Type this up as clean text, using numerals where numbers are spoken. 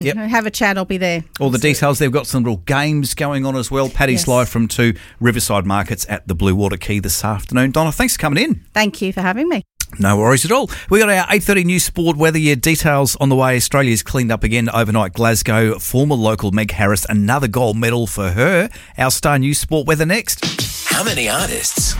Yep. Have a chat. I'll be there. All the details. They've got some little games going on as well. Paddy Sly from 2 Riverside Markets at the Blue Water Quay this afternoon. Donna, thanks for coming in. Thank you for having me. No worries at all. We got our 8:30 news sport weather. Details on the way. Australia's cleaned up again overnight. Glasgow, former local Meg Harris, another gold medal for her. Our Star News Sport weather next. How many artists